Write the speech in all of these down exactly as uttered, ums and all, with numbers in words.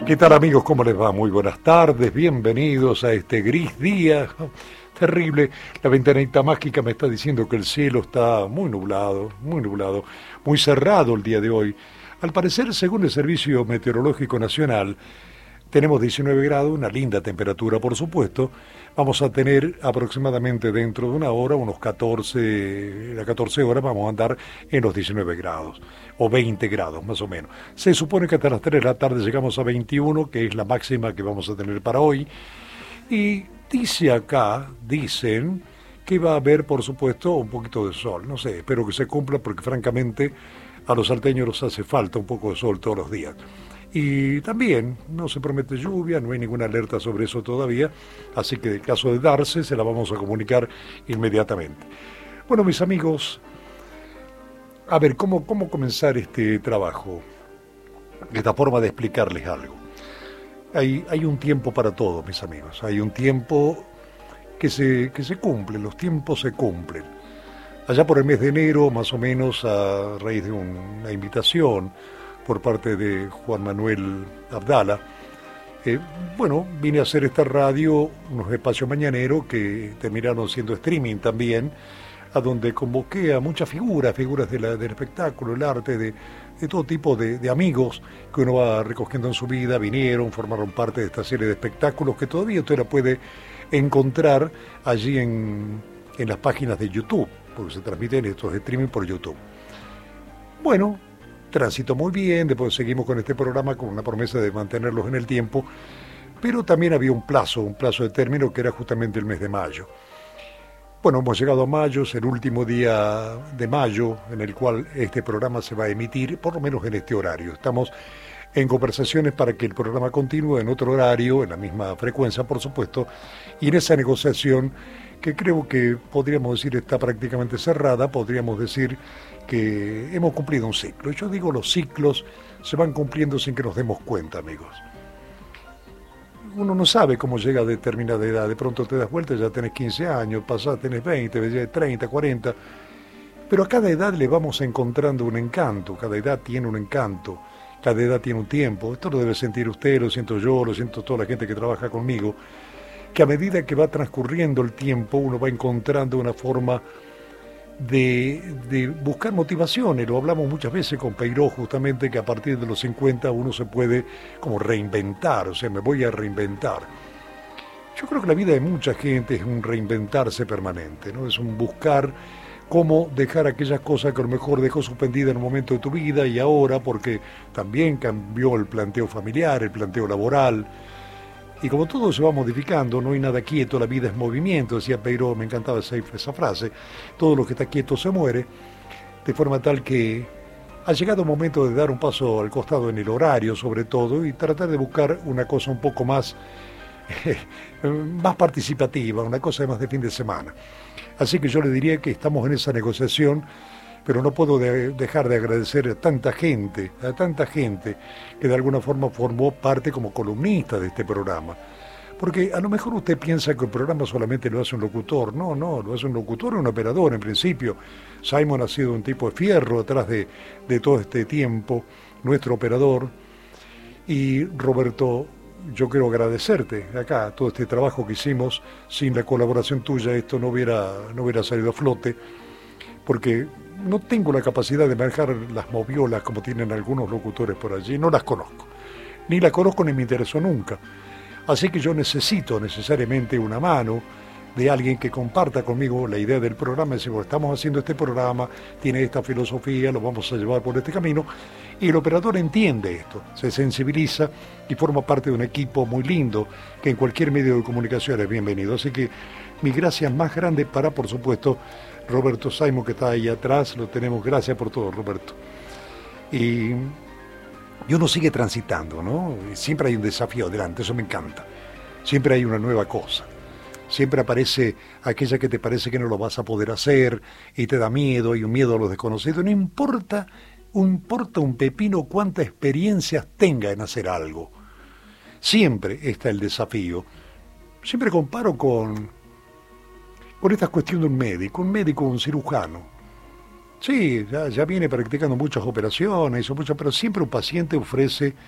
¿Qué tal, amigos? ¿Cómo les va? Muy buenas tardes, bienvenidos a este gris día terrible. La ventanita mágica me está diciendo que el cielo está muy nublado, muy nublado, muy cerrado el día de hoy. Al parecer, según el Servicio Meteorológico Nacional, tenemos diecinueve grados, una linda temperatura, por supuesto. Vamos a tener aproximadamente dentro de una hora, unos catorce, a catorce horas, vamos a andar en los diecinueve grados, o veinte grados más o menos. Se supone que hasta las tres de la tarde llegamos a veintiuno, que es la máxima que vamos a tener para hoy. Y dice acá, dicen, que va a haber, por supuesto, un poquito de sol. No sé, espero que se cumpla porque francamente a los salteños nos hace falta un poco de sol todos los días. Y también no se promete lluvia, no hay ninguna alerta sobre eso todavía, así que en caso de darse se la vamos a comunicar inmediatamente. Bueno, mis amigos, a ver, ¿cómo, cómo comenzar este trabajo? Esta forma de explicarles algo. Hay, hay un tiempo para todo, mis amigos, hay un tiempo que se, que se cumple, los tiempos se cumplen. Allá por el mes de enero, más o menos, a raíz de un, una invitación por parte de Juan Manuel Abdala, eh, bueno, vine a hacer esta radio, unos espacios mañaneros que terminaron siendo streaming también, a donde convoqué a muchas figuras, figuras de la, del espectáculo, el arte, de, de todo tipo de, de amigos que uno va recogiendo en su vida, vinieron, formaron parte de esta serie de espectáculos que todavía usted la puede encontrar allí en, en las páginas de YouTube, porque se transmiten estos streaming por YouTube. Bueno, tránsito muy bien, después seguimos con este programa con una promesa de mantenerlos en el tiempo, pero también había un plazo, un plazo de término que era justamente el mes de mayo. Bueno, hemos llegado a mayo, es el último día de mayo en el cual este programa se va a emitir, por lo menos en este horario. Estamos en conversaciones para que el programa continúe en otro horario, en la misma frecuencia, por supuesto, y en esa negociación que creo que podríamos decir está prácticamente cerrada, podríamos decir que hemos cumplido un ciclo. Yo digo, los ciclos se van cumpliendo sin que nos demos cuenta, amigos. Uno no sabe cómo llega a determinada edad, de pronto te das vuelta, ya tenés quince años, pasás, tenés veinte, treinta, cuarenta, pero a cada edad le vamos encontrando un encanto, cada edad tiene un encanto, cada edad tiene un tiempo. Esto lo debe sentir usted, lo siento yo, lo siento toda la gente que trabaja conmigo, que a medida que va transcurriendo el tiempo uno va encontrando una forma de, de buscar motivaciones. Lo hablamos muchas veces con Peiró, justamente, que a partir de los cincuenta uno se puede como reinventar, o sea, me voy a reinventar. Yo creo que la vida de mucha gente es un reinventarse permanente, ¿no? Es un buscar cómo dejar aquellas cosas que a lo mejor dejó suspendida en un momento de tu vida y ahora, porque también cambió el planteo familiar, el planteo laboral. Y como todo se va modificando, no hay nada quieto, la vida es movimiento, decía Peiró, me encantaba esa, esa frase, todo lo que está quieto se muere, de forma tal que ha llegado el momento de dar un paso al costado en el horario, sobre todo, y tratar de buscar una cosa un poco más, eh, más participativa, una cosa más de fin de semana. Así que yo le diría que estamos en esa negociación, pero no puedo de, dejar de agradecer a tanta gente, a tanta gente que de alguna forma formó parte como columnista de este programa. Porque a lo mejor usted piensa que el programa solamente lo hace un locutor. No, no, lo hace un locutor y un operador en principio. Simon ha sido un tipo de fierro atrás de, de todo este tiempo, nuestro operador. Y Roberto, yo quiero agradecerte acá todo este trabajo que hicimos. Sin la colaboración tuya esto no hubiera, no hubiera salido a flote, porque no tengo la capacidad de manejar las moviolas como tienen algunos locutores por allí, no las conozco, ni las conozco ni me interesó nunca, así que yo necesito necesariamente una mano de alguien que comparta conmigo la idea del programa, y decir, bueno, estamos haciendo este programa, tiene esta filosofía, lo vamos a llevar por este camino, y el operador entiende esto, se sensibiliza y forma parte de un equipo muy lindo, que en cualquier medio de comunicación es bienvenido, así que mi gracias más grande para, por supuesto, Roberto Simon, que está ahí atrás, lo tenemos, gracias por todo, Roberto. Y, y uno sigue transitando, ¿no? Siempre hay un desafío adelante, eso me encanta. Siempre hay una nueva cosa. Siempre aparece aquella que te parece que no lo vas a poder hacer y te da miedo, y un miedo a lo desconocido. No importa, no importa un pepino cuántas experiencias tenga en hacer algo. Siempre está el desafío. Siempre comparo con... Por esta cuestión de un médico, un médico, un cirujano. Sí, ya, ya viene practicando muchas operaciones, muchas, pero siempre un paciente ofrece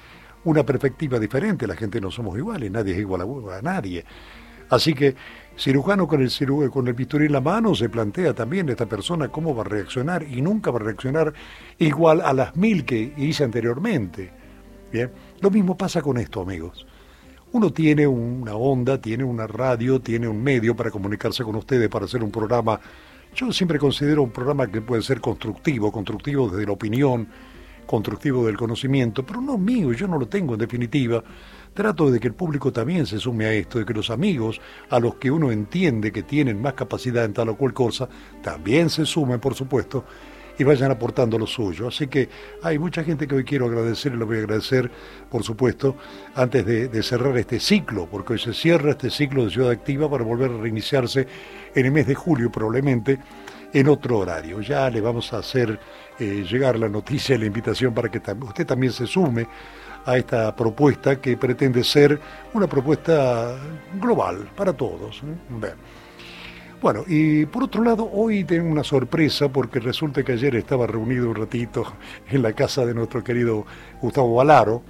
una perspectiva diferente. La gente no somos iguales, nadie es igual a, a nadie. Así que cirujano con el, ciru con el bisturí en la mano se plantea también esta persona cómo va a reaccionar, y nunca va a reaccionar igual a las mil que hice anteriormente. Bien, lo mismo pasa con esto, amigos. Uno tiene una onda, tiene una radio, tiene un medio para comunicarse con ustedes, para hacer un programa. Yo siempre considero un programa que puede ser constructivo, constructivo desde la opinión, constructivo del conocimiento, pero no mío, yo no lo tengo en definitiva. Trato de que el público también se sume a esto, de que los amigos, a los que uno entiende que tienen más capacidad en tal o cual cosa, también se sumen, por supuesto, y vayan aportando lo suyo. Así que hay mucha gente que hoy quiero agradecer, y lo voy a agradecer, por supuesto, antes de, de cerrar este ciclo, porque hoy se cierra este ciclo de Ciudad Activa para volver a reiniciarse en el mes de julio, probablemente, en otro horario. Ya le vamos a hacer eh, llegar la noticia y la invitación para que tam usted también se sume a esta propuesta que pretende ser una propuesta global para todos. ¿eh? Bueno, y por otro lado, hoy tengo una sorpresa porque resulta que ayer estaba reunido un ratito en la casa de nuestro querido Gustavo Valaro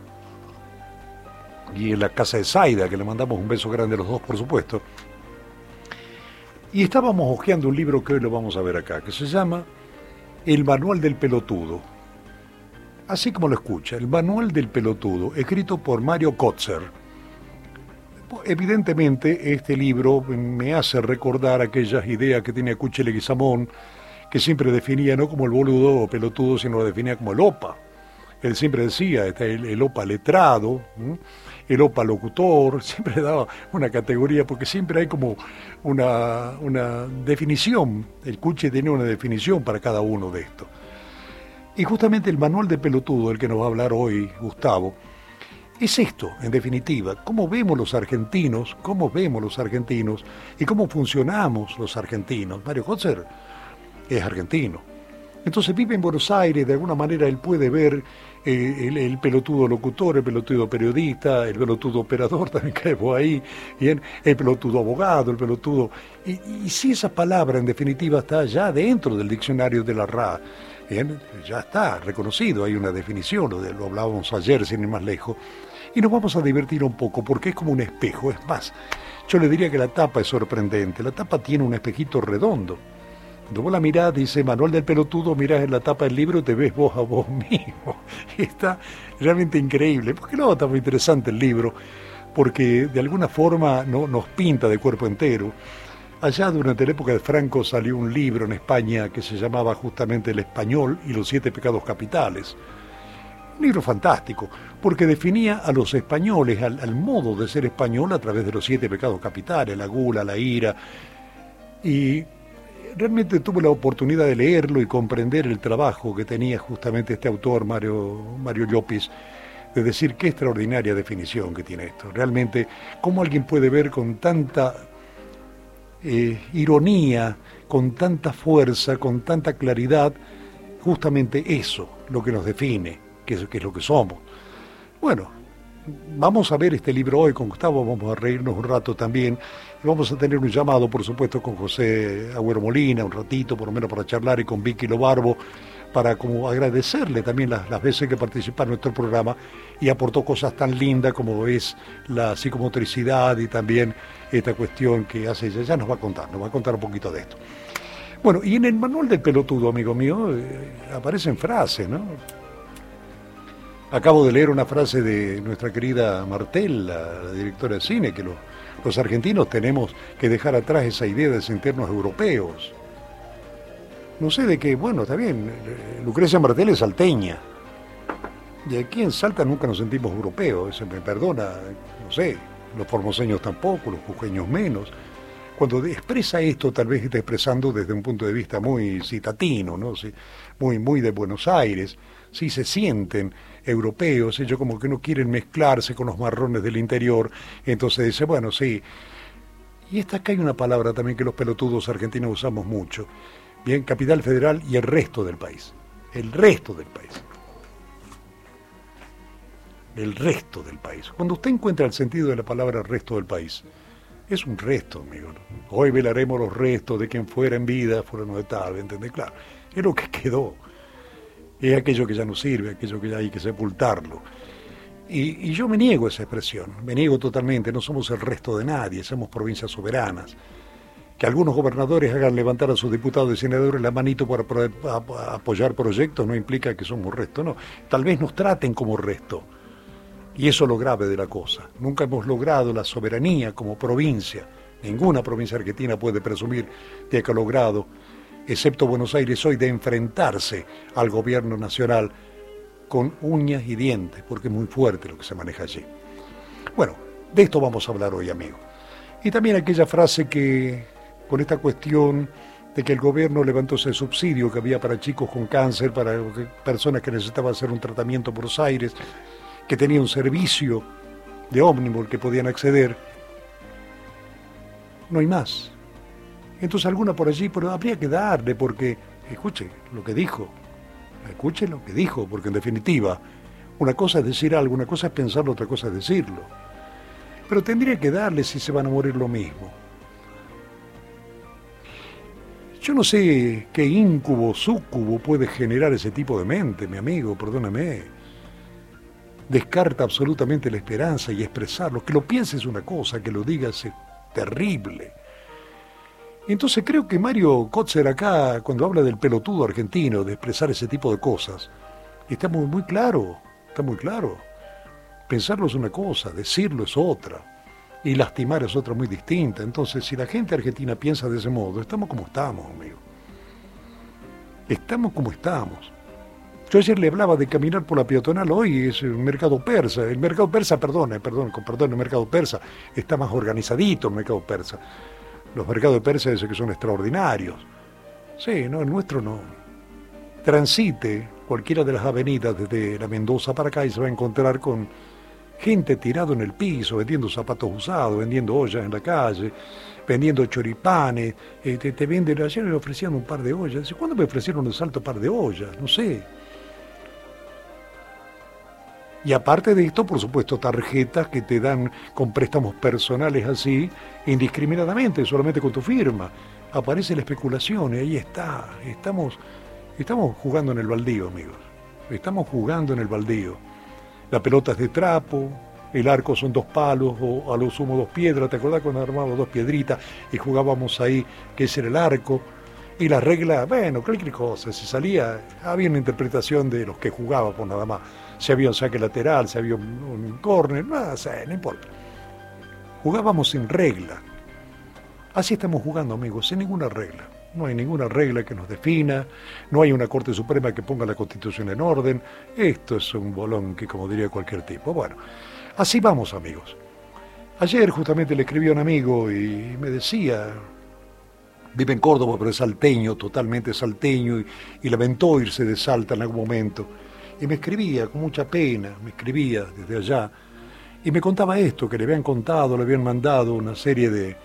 y en la casa de Zaida, que le mandamos un beso grande a los dos, por supuesto. Y estábamos hojeando un libro que hoy lo vamos a ver acá, que se llama El Manual del Pelotudo. Así como lo escucha, El Manual del Pelotudo, escrito por Mario Kotzer. Evidentemente, este libro me hace recordar aquellas ideas que tenía Cuchi Leguizamón, que siempre definía no como el boludo o pelotudo, sino lo definía como el opa. Él siempre decía, está el, el opa letrado, ¿sí? El opa locutor, siempre daba una categoría, porque siempre hay como una, una definición. El Cuchi tenía una definición para cada uno de estos. Y justamente el manual de pelotudo, el que nos va a hablar hoy Gustavo, es esto, en definitiva, cómo vemos los argentinos, cómo vemos los argentinos y cómo funcionamos los argentinos. Mario Kotzer es argentino. Entonces vive en Buenos Aires, de alguna manera él puede ver eh, el, el pelotudo locutor, el pelotudo periodista, el pelotudo operador, también caemos ahí, bien, el pelotudo abogado, el pelotudo... Y, y si esa palabra, en definitiva, está ya dentro del diccionario de la R A A, bien, ya está reconocido, hay una definición, lo, de, lo hablábamos ayer, sin ir más lejos, y nos vamos a divertir un poco, porque es como un espejo. Es más, yo le diría que la tapa es sorprendente. La tapa tiene un espejito redondo. Cuando vos la mirás, dice Manual del Pelotudo, mirás en la tapa del libro, te ves vos a vos mismo. Y está realmente increíble, porque luego está muy interesante el libro, porque de alguna forma no, nos pinta de cuerpo entero. Allá durante la época de Franco salió un libro en España que se llamaba justamente El Español y los siete pecados capitales. Un libro fantástico, porque definía a los españoles, al, al modo de ser español a través de los siete pecados capitales, la gula, la ira. Y realmente tuve la oportunidad de leerlo y comprender el trabajo que tenía justamente este autor, Mario, Mario Llopis, de decir qué extraordinaria definición que tiene esto. Realmente, cómo alguien puede ver con tanta eh, ironía, con tanta fuerza, con tanta claridad, justamente eso, lo que nos define. Que es, que es lo que somos. Bueno, vamos a ver este libro hoy con Gustavo, vamos a reírnos un rato también, y vamos a tener un llamado, por supuesto, con José Agüero Molina, un ratito, por lo menos para charlar, y con Vicky Lobarbo, para como agradecerle también las, las veces que participa en nuestro programa y aportó cosas tan lindas como es la psicomotricidad y también esta cuestión que hace ella. Ya nos va a contar, nos va a contar un poquito de esto. Bueno, y en el manual del pelotudo, amigo mío, eh, aparecen frases, ¿no? Acabo de leer una frase de nuestra querida Martel, la, la directora de cine, que lo, los argentinos tenemos que dejar atrás esa idea de sentirnos europeos. No sé de qué, bueno, está bien, Lucrecia Martel es salteña. Y aquí en Salta nunca nos sentimos europeos, se me perdona, no sé, los formoseños tampoco, los jujeños menos. Cuando expresa esto, tal vez está expresando desde un punto de vista muy citatino, ¿no? Sí, muy, muy de Buenos Aires. Sí se sienten europeos, ellos como que no quieren mezclarse con los marrones del interior, entonces dice, bueno, sí. Y esta acá hay una palabra también que los pelotudos argentinos usamos mucho. Bien, Capital Federal y el resto del país. El resto del país. El resto del país. Cuando usted encuentra el sentido de la palabra resto del país, es un resto, amigo. Hoy velaremos los restos de quien fuera en vida, fuera no estaba, ¿entendés? Claro, es lo que quedó. Es aquello que ya no sirve, aquello que ya hay que sepultarlo. Y, y yo me niego a esa expresión, me niego totalmente, no somos el resto de nadie, somos provincias soberanas. Que algunos gobernadores hagan levantar a sus diputados y senadores la manito para poder apoyar proyectos no implica que somos resto, no. Tal vez nos traten como resto. Y eso es lo grave de la cosa. Nunca hemos logrado la soberanía como provincia. Ninguna provincia argentina puede presumir de que ha logrado, excepto Buenos Aires hoy, de enfrentarse al gobierno nacional con uñas y dientes, porque es muy fuerte lo que se maneja allí. Bueno, de esto vamos a hablar hoy, amigo. Y también aquella frase que, con esta cuestión de que el gobierno levantó ese subsidio que había para chicos con cáncer, para personas que necesitaban hacer un tratamiento en Buenos Aires, que tenía un servicio de ómnibus al que podían acceder, no hay más. Entonces alguna por allí, pero habría que darle, porque, escuche lo que dijo, escuche lo que dijo, porque en definitiva, una cosa es decir algo, una cosa es pensarlo, otra cosa es decirlo. Pero tendría que darle si se van a morir lo mismo. Yo no sé qué íncubo, súcubo puede generar ese tipo de mente, mi amigo, perdóname. Descarta absolutamente la esperanza y expresarlo. Que lo pienses es una cosa, que lo digas es terrible. Entonces creo que Mario Kotzer acá, cuando habla del pelotudo argentino, de expresar ese tipo de cosas, está muy, muy claro, está muy claro. Pensarlo es una cosa, decirlo es otra. Y lastimar es otra muy distinta. Entonces, si la gente argentina piensa de ese modo, estamos como estamos, amigo. Estamos como estamos. Yo ayer le hablaba de caminar por la peatonal, hoy es el mercado persa. El mercado persa, perdón, perdón, con perdón, el mercado persa está más organizadito, el mercado persa. Los mercados persas dicen que son extraordinarios. Sí, no, el nuestro no. Transite cualquiera de las avenidas desde la Mendoza para acá y se va a encontrar con gente tirado en el piso, vendiendo zapatos usados, vendiendo ollas en la calle, vendiendo choripanes, eh, te, te venden, ayer me ofrecían un par de ollas, ¿cuándo me ofrecieron un salto par de ollas? No sé. Y aparte de esto, por supuesto, tarjetas que te dan con préstamos personales así, indiscriminadamente, solamente con tu firma. Aparece la especulación y ahí está, estamos, estamos jugando en el baldío, amigos, estamos jugando en el baldío. La pelota es de trapo, el arco son dos palos o a lo sumo dos piedras. ¿Te acordás cuando armábamos dos piedritas y jugábamos ahí, que ese era el arco? Y la regla, bueno, cualquier cosa, si salía, había una interpretación de los que jugábamos nada más. Si había un saque lateral, si había un, un córner, no sé, no importa. Jugábamos sin regla. Así estamos jugando, amigos, sin ninguna regla. No hay ninguna regla que nos defina, no hay una Corte Suprema que ponga la Constitución en orden. Esto es un bolón que, como diría cualquier tipo. Bueno, así vamos, amigos. Ayer justamente le escribí a un amigo y me decía, vive en Córdoba, pero es salteño, totalmente salteño, y, y lamentó irse de Salta en algún momento. Y me escribía con mucha pena, me escribía desde allá, y me contaba esto, que le habían contado, le habían mandado una serie de...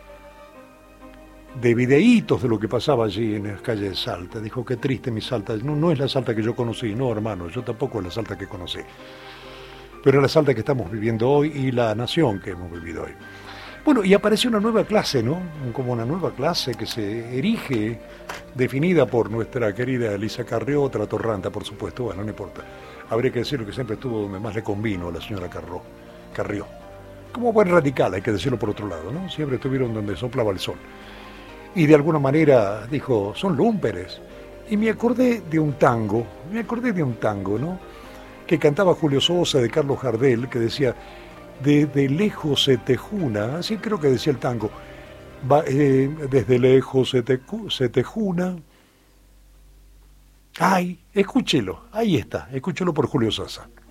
de videitos de lo que pasaba allí en las calles de Salta. Dijo, qué triste mi Salta. No, no es la Salta que yo conocí, no, hermano, yo tampoco es la Salta que conocí. Pero es la Salta que estamos viviendo hoy y la nación que hemos vivido hoy. Bueno, y apareció una nueva clase, ¿no? Como una nueva clase que se erige, definida por nuestra querida Elisa Carrió, otra Torranta, por supuesto, bueno, no importa. Habría que decirlo que siempre estuvo donde más le convino a la señora Carró, Carrió. Como buen radical, hay que decirlo por otro lado, ¿no? Siempre estuvieron donde soplaba el sol. Y de alguna manera dijo, son lúmperes. Y me acordé de un tango, me acordé de un tango, ¿no? Que cantaba Julio Sosa, de Carlos Gardel, que decía, desde lejos se te juna, así creo que decía el tango, va, eh, desde lejos se te, se te juna. Ay, escúchelo, ahí está, escúchelo por Julio Sosa.